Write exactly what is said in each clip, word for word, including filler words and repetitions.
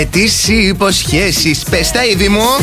Τις υποσχέσεις, πες τα είδη μου.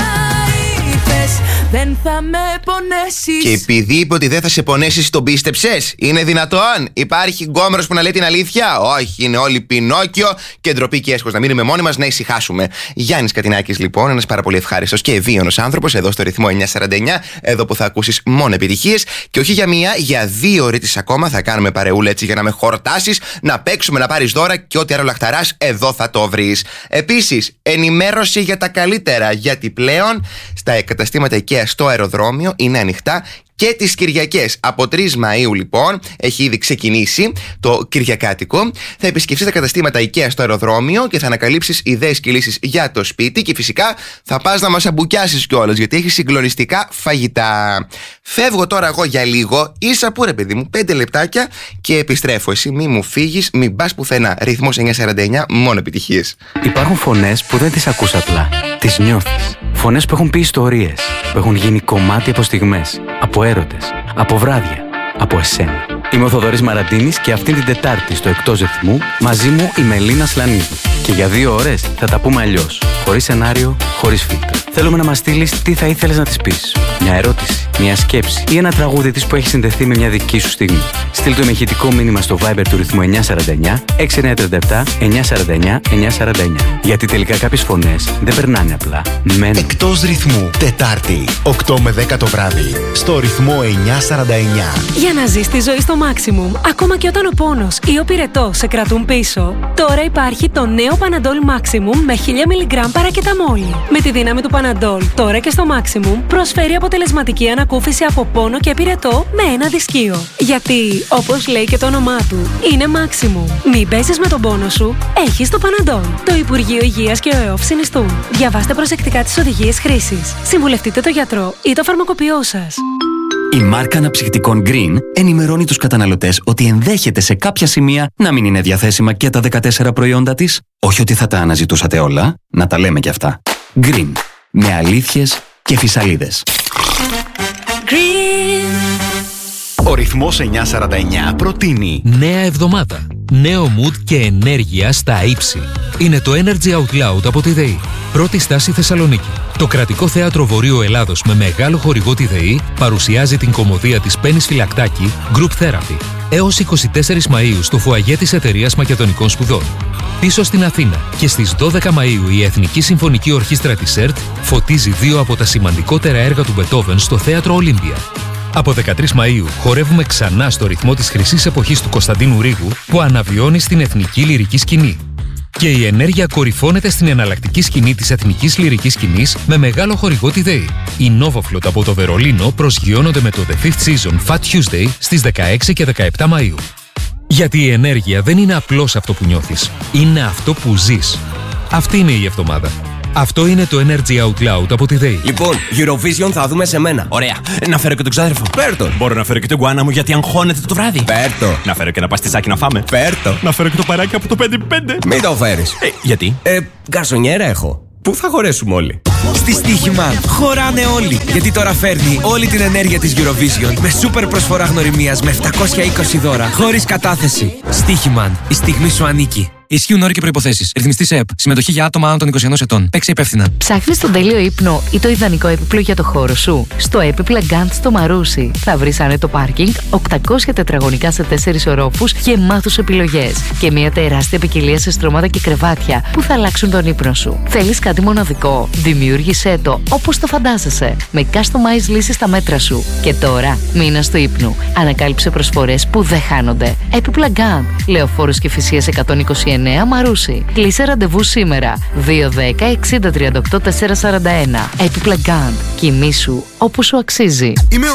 Δεν θα με πονέσεις. Και επειδή είπε ότι δεν θα σε πονέσεις, τον πίστεψες? Είναι δυνατόν? Υπάρχει γκόμερος που να λέει την αλήθεια? Όχι, είναι όλοι Πινόκιο και ντροπή και έσχος. Να μείνουμε μόνοι μας, να ησυχάσουμε. Γιάννης Κατινάκης, λοιπόν, ένας πάρα πολύ ευχάριστος και ευίωνος άνθρωπος, εδώ στο ρυθμό εννιά σαράντα εννιά, εδώ που θα ακούσεις μόνο επιτυχίες. Και όχι για μία, για δύο ώρες ακόμα θα κάνουμε παρεούλα έτσι για να με χορτάσεις, να παίξουμε, να πάρεις δώρα και ό,τι άλλο λαχταράς, εδώ θα το βρεις. Επίσης, ενημέρωση για τα καλύτερα, γιατί πλέον στα καταστήματα IKEA στο αεροδρόμιο είναι ανοιχτά και τις Κυριακές. Από τρεις Μαΐου, λοιπόν, έχει ήδη ξεκινήσει το Κυριακάτικο. Θα επισκεφτείς τα καταστήματα IKEA στο αεροδρόμιο και θα ανακαλύψεις ιδέες και λύσεις για το σπίτι. Και φυσικά θα πας να μας αμπουκιάσεις κιόλας, γιατί έχει συγκλονιστικά φαγητά. Φεύγω τώρα εγώ για λίγο. Ίσα που ρε παιδί μου, πέντε λεπτάκια και επιστρέφω. Εσύ μη μου φύγεις, μην πας πουθενά. Ρυθμός εννιά σαράντα εννιά, μόνο επιτυχίες. Υπάρχουν φωνές που δεν τις ακούς απλά. Τις νιώθεις. Φωνές που έχουν πει ιστορίες, που έχουν γίνει κομμάτι από στιγμές, από έρωτες, από βράδια, από εσένα. Είμαι ο Θοδωρής Μαραντίνης και αυτήν την Τετάρτη στο Εκτός Ρυθμού μαζί μου η Μελίνα Σλανίδου. Και για δύο ώρες θα τα πούμε αλλιώς, χωρίς σενάριο, χωρίς φίλτρα. Θέλουμε να μας στείλεις τι θα ήθελες να της πεις. Μια ερώτηση, μια σκέψη ή ένα τραγούδι της που έχει συνδεθεί με μια δική σου στιγμή. Στείλ το με ηχητικό μήνυμα στο Viber του ρυθμού εννιά σαράντα εννιά έξι εννιά τρία επτά εννιά σαράντα εννιά εννιά σαράντα εννιά. Γιατί τελικά κάποιες φωνές δεν περνάνε απλά. Μένουν. Εκτός Ρυθμού, Τετάρτη, οκτώ με δέκα το βράδυ, στο ρυθμό εννιά σαράντα εννιά. Για να ζεις τη ζωή στο maximum, ακόμα και όταν ο πόνος ή ο πυρετός σε κρατούν πίσω, τώρα υπάρχει το νέο Panadol Maximum με χίλια μιλιγκράμμ παρακεταμόλη. Με τη δύναμη του Panadol, τώρα και στο Maximum προσφέρει αποτελεσματική ανακούφιση από πόνο και πυρετό με ένα δισκείο. Γιατί, όπως λέει και το όνομά του, είναι Maximum. Μην παίζεις με τον πόνο σου, έχεις το Panadol. Το Υπουργείο Υγείας και ο ΕΟΦ συνιστούν. Διαβάστε προσεκτικά τις οδηγίες χρήσης. Συμβουλευτείτε το γιατρό ή το φαρμακοποιό σας. Η μάρκα αναψυκτικών Green ενημερώνει τους καταναλωτές ότι ενδέχεται σε κάποια σημεία να μην είναι διαθέσιμα και τα δεκατέσσερα προϊόντα της. Όχι ότι θα τα αναζητούσατε όλα, να τα λέμε κι αυτά. Green. Με αλήθειες και φυσαλίδες. Green. Ο ρυθμός εννιά σαράντα εννιά προτείνει νέα εβδομάδα, νέο mood και ενέργεια στα ύψη. Είναι το Energy Out Loud από τη ΔΕΗ. Πρώτη στάση Θεσσαλονίκη. Το κρατικό θέατρο Βορείου Ελλάδος με μεγάλο χορηγό τη ΔΕΗ παρουσιάζει την κωμωδία της Πέννης Φυλακτάκη Group Therapy. Έως εικοστή τέταρτη Μαΐου στο φουαγέ της Εταιρείας Μακεδονικών Σπουδών. Πίσω στην Αθήνα και στις δώδεκα Μαΐου η Εθνική Συμφωνική Ορχήστρα της ΕΡΤ φωτίζει δύο από τα σημαντικότερα έργα του Μπετόβεν στο θέατρο Ολύμπια. Από δεκατρείς Μαΐου χορεύουμε ξανά στο ρυθμό της χρυσής εποχής του Κωνσταντίνου Ρήγου που αναβιώνει στην εθνική λυρική σκηνή. Και η ενέργεια κορυφώνεται στην εναλλακτική σκηνή της εθνικής λυρικής σκηνής με μεγάλο χορηγό τη ΔΕΗ. Οι Novaflot από το Βερολίνο προσγειώνονται με το The Fifth Season Fat Tuesday στις δεκαέξι και δεκαεπτά Μαΐου. Γιατί η ενέργεια δεν είναι απλώς αυτό που νιώθεις, είναι αυτό που ζεις. Αυτή είναι η εβδομάδα. Αυτό είναι το Energy Out Loud από τη ΔΕΗ. Λοιπόν, Eurovision θα δούμε σε μένα. Ωραία. Να φέρω και τον ξάδερφο. Πέρτο. Μπορώ να φέρω και τον γκουάνα μου γιατί αγχώνεται το βράδυ. Πέρτο. Να φέρω και ένα παστιτσάκι να φάμε. Πέρτο. Να φέρω και το παράκι από το πέντε πέντε. Μην το φέρεις. Ε, γιατί? Ε, γκαρσονιέρα έχω. Πού θα χωρέσουμε όλοι? Στη Στοίχημα χωράνε όλοι. Γιατί τώρα φέρνει όλη την ενέργεια της Eurovision με σούπερ προσφορά γνωριμίας με επτακόσια είκοσι δώρα χωρίς κατάθεση. Στοίχημαν. Η στιγμή σου ανήκει. Ισχύουν όροι και προϋποθέσεις. Ρυθμιστής ΕΕΠ. Συμμετοχή για άτομα άνω των είκοσι ενός ετών. Παίξε υπεύθυνα. Ψάχνεις τον τέλειο ύπνο ή το ιδανικό έπιπλο για το χώρο σου? Στο έπιπλα Gant στο Μαρούσι θα βρεις άνετο πάρκινγκ, οκτακόσια τετραγωνικά σε τέσσερις ορόφους γεμάτους επιλογές και μια τεράστια ποικιλία σε στρώματα και κρεβάτια που θα αλλάξουν τον ύπνο σου. Θέλεις κάτι μοναδικό? Δημιούργησέ το όπως το φαντάζεσαι με customized λύσεις στα μέτρα σου. Και τώρα, μήνας του ύπνου. Ανακάλυψε προσφορές που δεν χάνονται. Έπιπλα Gant. Λεωφόρος Κηφισίας εκατόν είκοσι εννέα Μαρούσι. Κλείσε ραντεβού σήμερα. δύο δέκα εξήντα τριάντα οκτώ τετρακόσια σαράντα ένα. Έπιπλα Gant. Κοιμήσου όπου σου αξίζει. Είμαι